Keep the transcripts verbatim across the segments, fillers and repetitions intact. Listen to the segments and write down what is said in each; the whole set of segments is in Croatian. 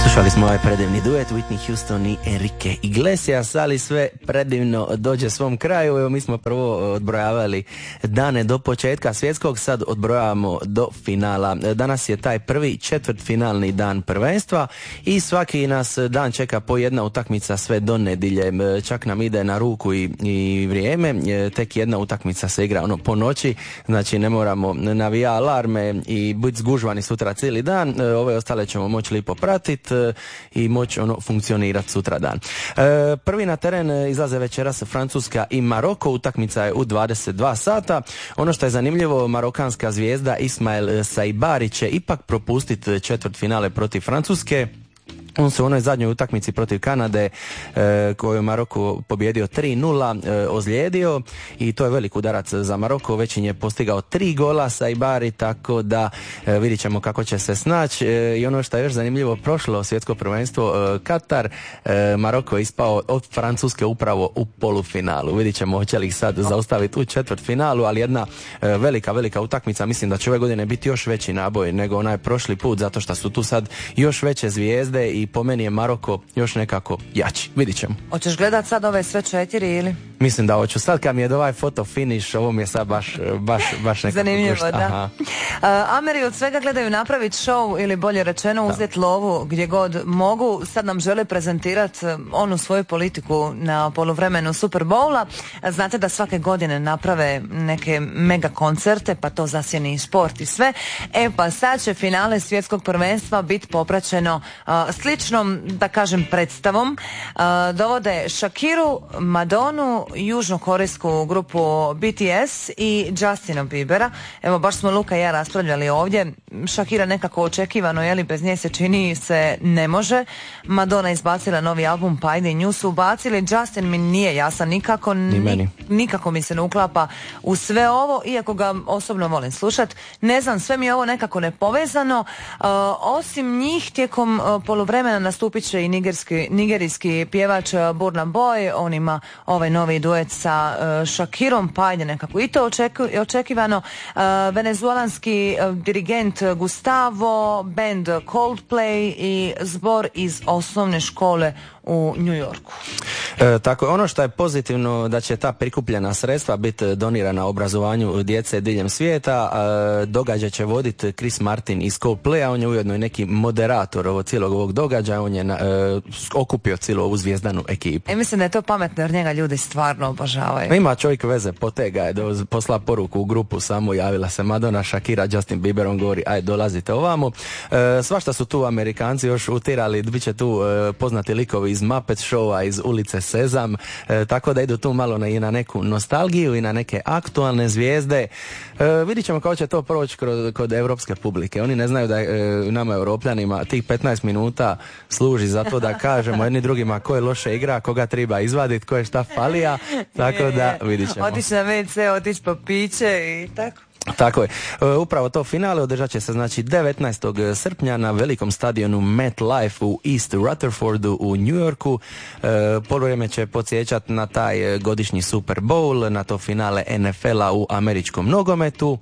Slušali smo ovaj predivni duet Whitney Houston i Enrique Iglesias, ali sve predivno dođe svom kraju. Evo, mi smo prvo odbrojavali dane do početka svjetskog, sad odbrojavamo do finala. Danas je taj prvi četvrtfinalni dan prvenstva i svaki nas dan čeka po jedna utakmica sve do nedjelje. Čak nam ide na ruku i, i vrijeme, tek jedna utakmica se igra ono po noći, znači ne moramo navija alarme i biti zgužvani sutra cijeli dan. Ove ostale ćemo moći lipo pratiti i moći ono funkcionirati sutra dan. E, prvi na teren izlaze večeras Francuska i Maroko, utakmica je u dvadeset dva sata. Ono što je zanimljivo, marokanska zvijezda Ismail Saibari će ipak propustiti četvrtfinale protiv Francuske. On se u onoj zadnjoj utakmici protiv Kanade e, koju je Maroko pobjedio tri nula e, ozlijedio i to je velik udarac za Maroko. Već je postigao tri gola Saibari, tako da e, vidit ćemo kako će se snaći. E, I ono što je još zanimljivo, prošlo svjetsko prvenstvo e, Katar, e, Maroko je ispao od Francuske upravo u polufinalu. Vidit ćemo hoće li ih sad zaustaviti u četvrtfinalu, ali jedna e, velika, velika utakmica. Mislim da će ove godine biti još veći naboj nego onaj prošli put, zato što su tu sad još veće zvijezde i po meni je Maroko još nekako jači. Vidit ćemo. Hoćeš gledat sad ove sve četiri ili? Mislim da hoću. Sad kad mi je ovaj foto finish, ovo mi je sad baš, baš, baš nekako zanimljivo, gušta. da. Uh, Ameri od svega gledaju napraviti show ili bolje rečeno uzeti lovu gdje god mogu. Sad nam žele prezentirati onu svoju politiku na poluvremenu Super Bowla. Znate da svake godine naprave neke mega koncerte, pa to zasjeni i sport i sve. E pa sad će finale svjetskog prvenstva biti popraćeno uh, sličnom, da kažem, predstavom. Uh, dovode Shakiru, Madonu, južnokorejsku grupu B T S i Justina Biebera. Evo, baš smo Luka i ja raspravljali ovdje. Shakira nekako očekivano, jeli, bez nje se čini se ne može. Madonna izbacila novi album, pa ajde, nju su ubacili. Justin mi nije jasan nikako, ni, nikako mi se ne uklapa u sve ovo, iako ga osobno volim slušat. Ne znam, sve mi je ovo nekako nepovezano. Uh, osim njih, tijekom uh, poluvremena nastupit će i nigerski, nigerijski pjevač Burna Boy. On ima ovaj novi duet sa uh, Shakirom, pa ajde nekako i to očeku, očekivano. Uh, venezuelanski uh, dirigent Gustavo, band Coldplay i zbor iz osnovne škole u New Yorku. E, tako je, ono što je pozitivno da će ta prikupljena sredstva biti donirana obrazovanju djece diljem svijeta. E, događaj će voditi Chris Martin iz Coldplaya, on je ujedno i neki moderator ovo, cijelog ovog događaja, on je na, e, okupio cijelu ovu zvijezdanu ekipu. E, mislim da je to pametno jer njega ljudi stvarno obožavaju. Ima čovjek veze, potega je, do, posla poruku u grupu, samo javila se Madonna, Shakira, Justin Bieber, on govori aj dolazite ovamo. E, svašta su tu Amerikanci još utirali, bit će tu e, poznati likovi iz Muppet Showa, iz ulice Sezam, e, tako da idu tu malo na, i na neku nostalgiju i na neke aktualne zvijezde. E, vidit ćemo kako će to proći kod, kod evropske publike. Oni ne znaju da e, nama Europljanima tih petnaest minuta služi za to da kažemo jedni drugima ko je loše igra, koga treba izvaditi, ko je šta falija, tako da vidit ćemo. Otići na ve ce, otići po piće i tako. Tako je. E, upravo to finale održat će se znači devetnaestog srpnja na velikom stadionu MetLife u East Rutherfordu u New Yorku. E, poluvrijeme će podsjećati na taj godišnji Super Bowl, na to finale N F L-a u američkom nogometu.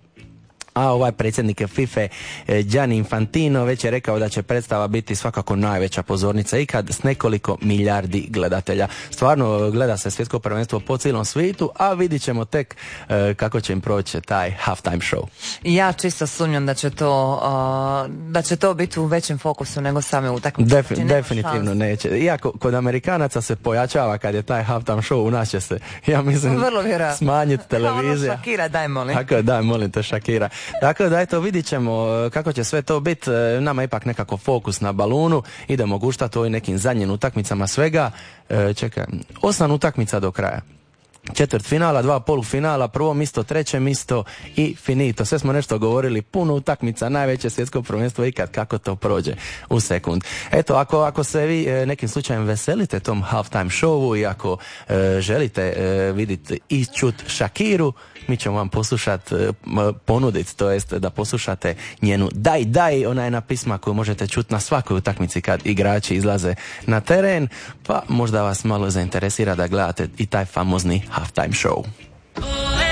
A ovaj predsjednik FIFA Gianni Infantino već je rekao da će predstava biti svakako najveća pozornica ikad s nekoliko milijardi gledatelja. Stvarno gleda se svjetsko prvenstvo po cijelom svijetu, a vidit ćemo tek e, kako će im proći taj halftime show. Ja čisto sumnjam da će to uh, da će to biti u većem fokusu nego same utakmice. Def, definitivno šans. Neće. Iako kod Amerikanaca se pojačava kad je taj halftime show, u nas će se, ja mislim, smanjiti televizija. Ono Shakira, daj molim. Tako, daj molim te Shakira. Dakle, da eto vidit ćemo kako će sve to biti. Nama je ipak nekako fokus na balunu. Idemo guštati ovim nekim zadnjim utakmicama svega. E, čekaj, osam utakmica do kraja. Četvrt finala, dva polufinala, prvo misto, treće misto i finito. Sve smo nešto govorili, puno utakmica, najveće svjetsko prvenstvo ikad, kako to prođe u sekund. Eto, ako, ako se vi e, nekim slučajem veselite tom halftime showu i ako e, želite e, vidjeti i čut Shakiru, mi ćemo vam poslušati, e, ponuditi, to jest da poslušate njenu Daj Daj, ona je na pisma koju možete čuti na svakoj utakmici kad igrači izlaze na teren, pa možda vas malo zainteresira da gledate i taj famozni halftime show.